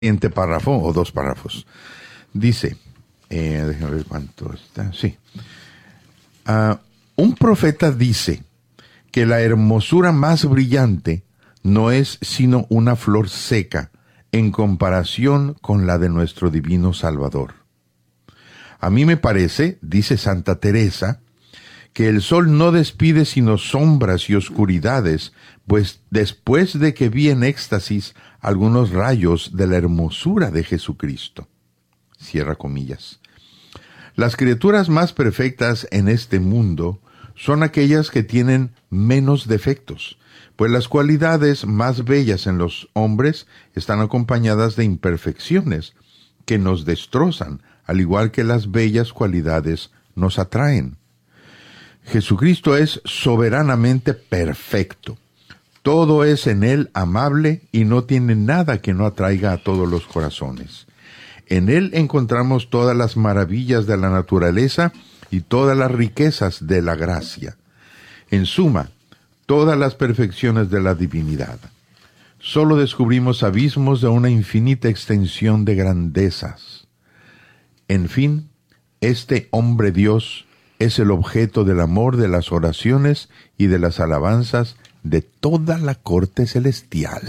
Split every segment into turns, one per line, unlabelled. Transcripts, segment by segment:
siguiente párrafo o dos párrafos. Dice, déjame ver cuánto está. Sí. Un profeta dice que la hermosura más brillante no es sino una flor seca en comparación con la de nuestro divino Salvador. A mí me parece, dice Santa Teresa, que el sol no despide sino sombras y oscuridades, pues después de que vi en éxtasis algunos rayos de la hermosura de Jesucristo. Cierra comillas. Las criaturas más perfectas en este mundo son aquellas que tienen menos defectos, pues las cualidades más bellas en los hombres están acompañadas de imperfecciones que nos destrozan, al igual que las bellas cualidades nos atraen. Jesucristo es soberanamente perfecto. Todo es en Él amable y no tiene nada que no atraiga a todos los corazones. En Él encontramos todas las maravillas de la naturaleza y todas las riquezas de la gracia. En suma, todas las perfecciones de la divinidad. Solo descubrimos abismos de una infinita extensión de grandezas. En fin, este hombre Dios es el objeto del amor, de las oraciones y de las alabanzas de toda la corte celestial.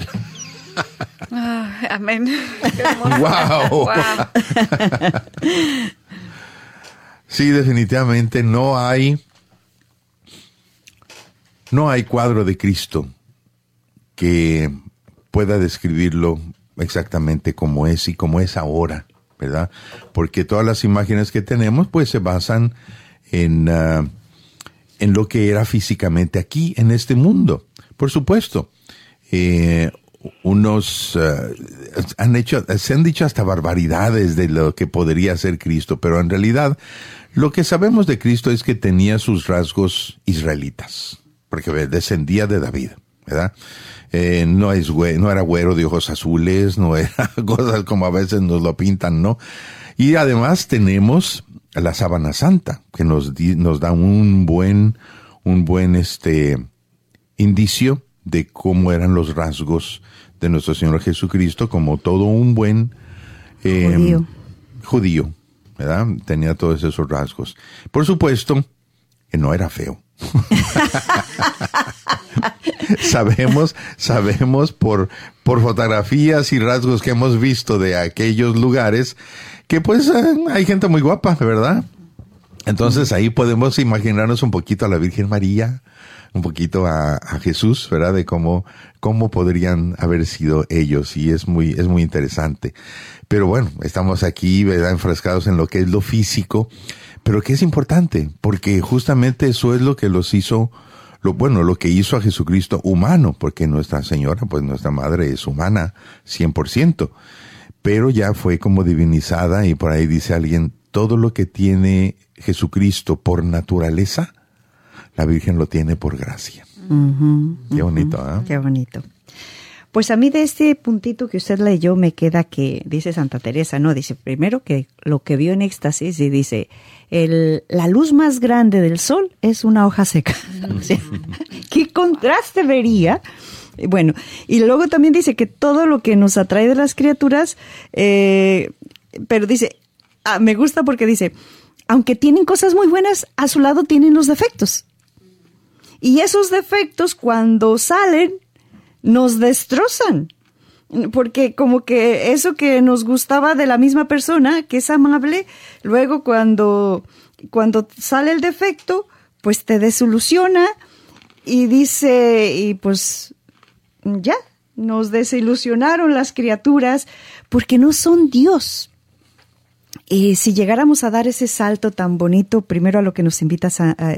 Amén.
¡Wow! Sí, definitivamente no hay cuadro de Cristo que pueda describirlo exactamente como es y como es ahora, ¿verdad? Porque todas las imágenes que tenemos pues se basan en lo que era físicamente aquí, en este mundo. Por supuesto, se han dicho hasta barbaridades de lo que podría ser Cristo, pero en realidad lo que sabemos de Cristo es que tenía sus rasgos israelitas, porque descendía de David, ¿verdad? No era güero de ojos azules, no era cosas como a veces nos lo pintan, ¿no? Y además tenemos la sábana santa, que nos da un buen indicio de cómo eran los rasgos de nuestro Señor Jesucristo, como todo un buen judío, ¿verdad? Tenía todos esos rasgos. Por supuesto que no era feo. Sabemos por fotografías y rasgos que hemos visto de aquellos lugares que pues hay gente muy guapa, ¿verdad? Entonces ahí podemos imaginarnos un poquito a la Virgen María, un poquito a Jesús, ¿verdad? De cómo podrían haber sido ellos, y es muy interesante. Pero bueno, estamos aquí, ¿verdad? Enfrascados en lo que es lo físico, pero que es importante, porque justamente eso es lo que los hizo, lo que hizo a Jesucristo humano, porque Nuestra Señora, pues nuestra Madre es humana, 100%, pero ya fue como divinizada, y por ahí dice alguien, todo lo que tiene Jesucristo por naturaleza, la Virgen lo tiene por gracia. Qué bonito, ¿eh? Qué bonito.
Pues a mí de este puntito que usted leyó me queda que, dice Santa Teresa, ¿no? Dice primero que lo que vio en éxtasis, y dice, la luz más grande del sol es una hoja seca. O sea, ¿qué contraste vería? Bueno, y luego también dice que todo lo que nos atrae de las criaturas, pero dice, me gusta porque dice, aunque tienen cosas muy buenas, a su lado tienen los defectos. Y esos defectos cuando salen nos destrozan, porque como que eso que nos gustaba de la misma persona, que es amable, luego cuando sale el defecto, pues te desilusiona y dice, y pues ya, nos desilusionaron las criaturas porque no son Dios. Y si llegáramos a dar ese salto tan bonito, primero a lo que nos invitas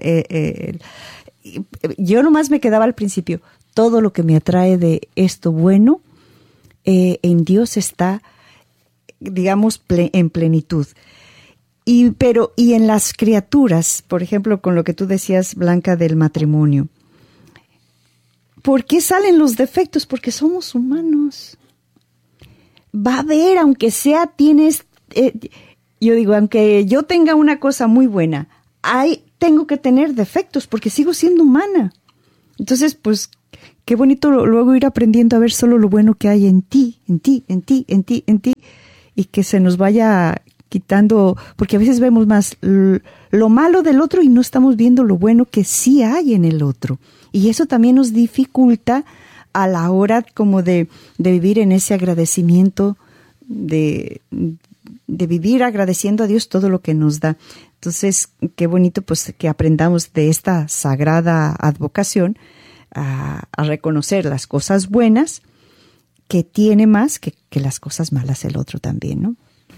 yo nomás me quedaba al principio, todo lo que me atrae de esto bueno, en Dios está, digamos, en plenitud. Y en las criaturas, por ejemplo, con lo que tú decías, Blanca, del matrimonio, ¿por qué salen los defectos? Porque somos humanos. Va a haber, aunque sea, yo digo, aunque yo tenga una cosa muy buena, tengo que tener defectos porque sigo siendo humana. Entonces, pues, Qué bonito luego ir aprendiendo a ver solo lo bueno que hay en ti, en ti, en ti, en ti, en ti, y que se nos vaya quitando, porque a veces vemos más lo malo del otro y no estamos viendo lo bueno que sí hay en el otro. Y eso también nos dificulta a la hora como de vivir en ese agradecimiento, de vivir agradeciendo a Dios todo lo que nos da. Entonces, qué bonito pues que aprendamos de esta sagrada advocación a reconocer las cosas buenas que tiene más que las cosas malas el otro también, ¿no?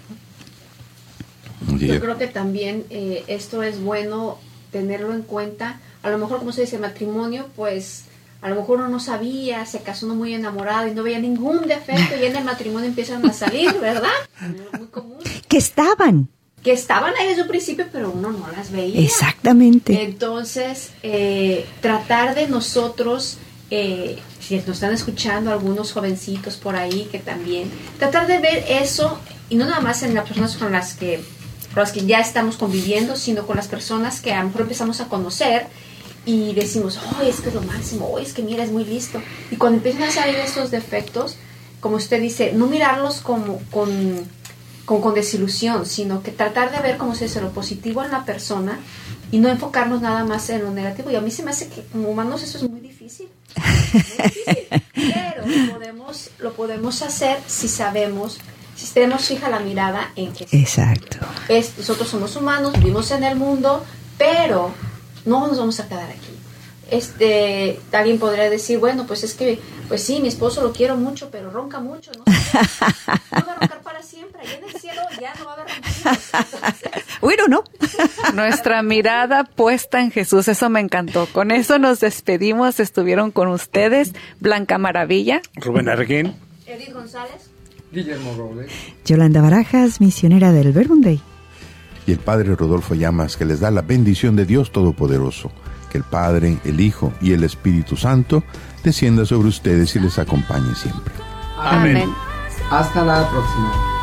Yo creo que también esto es bueno tenerlo en cuenta. A lo mejor, como se dice, matrimonio, pues a lo mejor uno no sabía, se casó uno muy enamorado y no veía ningún defecto y en el matrimonio empiezan a salir, ¿verdad? Muy común.
Que estaban
ahí desde un principio, pero uno no las veía.
Exactamente.
Entonces, tratar de nosotros, si nos están escuchando algunos jovencitos por ahí que también, tratar de ver eso, y no nada más en las personas con las que ya estamos conviviendo, sino con las personas que a lo mejor empezamos a conocer y decimos, oh, es que es lo máximo, oh, es que mira, es muy listo. Y cuando empiezan a salir estos defectos, como usted dice, no mirarlos como con desilusión, sino que tratar de ver, como se dice, lo positivo en la persona y no enfocarnos nada más en lo negativo. Y a mí se me hace que como humanos eso es muy difícil. Pero lo podemos hacer si sabemos, si tenemos fija la mirada en que
exacto.
Nosotros somos humanos, vivimos en el mundo, pero no nos vamos a quedar aquí. Alguien podría decir, bueno, pues es que, pues sí, mi esposo lo quiero mucho, pero ronca mucho, ¿no? No va a roncar para siempre, allá en el cielo ya no va a haber ronquidos.
Bueno, ¿no?
Nuestra mirada puesta en Jesús, eso me encantó. Con eso nos despedimos, estuvieron con ustedes Blanca Maravilla,
Rubén Arguín,
Edith González,
Guillermo Robles,
Yolanda Barajas, misionera del Verbum Dei.
Y el Padre Rodolfo Llamas, que les da la bendición de Dios Todopoderoso, que el Padre, el Hijo y el Espíritu Santo descienda sobre ustedes y les acompañe siempre.
Amén.
Amén.
Hasta la próxima.